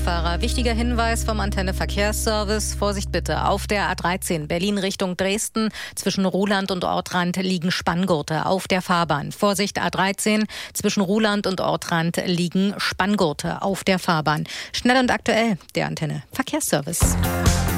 Fahrer, wichtiger Hinweis vom Antenne Verkehrsservice. Vorsicht bitte, auf der A13 Berlin Richtung Dresden zwischen Ruhland und Ortrand liegen Spanngurte auf der Fahrbahn. Vorsicht A13, zwischen Ruhland und Ortrand liegen Spanngurte auf der Fahrbahn. Schnell und aktuell, der Antenne Verkehrsservice.